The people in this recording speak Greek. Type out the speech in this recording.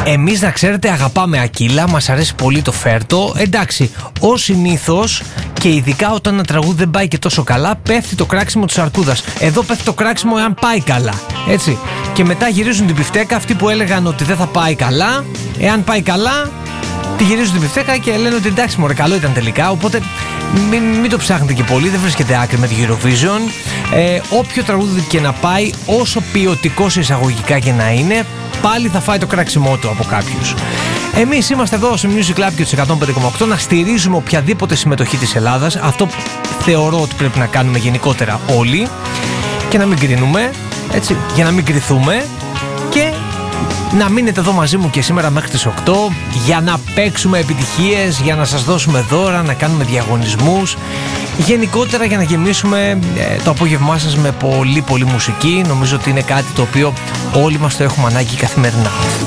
Εμείς, να ξέρετε, αγαπάμε Ακύλα, μας αρέσει πολύ το Φέρτο. Εντάξει, ως συνήθως και ειδικά όταν ένα τραγούδι δεν πάει και τόσο καλά, πέφτει το κράξιμο της αρκούδας. Εδώ πέφτει το κράξιμο εάν πάει καλά, έτσι. Και μετά γυρίζουν την πιφτέκα αυτοί που έλεγαν ότι δεν θα πάει καλά. Εάν πάει καλά, τη γυρίζουν την πιφτέκα και λένε ότι εντάξει μωρέ, καλό ήταν τελικά. Οπότε μην το ψάχνετε και πολύ, δεν βρίσκεται άκρη με τη Eurovision. Όποιο τραγούδι και να πάει, όσο ποιοτικό εισαγωγικά και να είναι, πάλι θα φάει το κράξιμό του από κάποιους. Εμείς είμαστε εδώ στο Music Club και τους 105,8 να στηρίζουμε οποιαδήποτε συμμετοχή της Ελλάδας. Αυτό θεωρώ ότι πρέπει να κάνουμε γενικότερα όλοι. Και να μην κρίνουμε, έτσι, για να μην κριθούμε. Και να μείνετε εδώ μαζί μου και σήμερα μέχρι τις 8 για να παίξουμε επιτυχίες, για να σας δώσουμε δώρα, να κάνουμε διαγωνισμούς. Γενικότερα για να γεμίσουμε το απόγευμά σας με πολύ πολύ μουσική. Νομίζω ότι είναι κάτι το οποίο όλοι μας το έχουμε ανάγκη καθημερινά.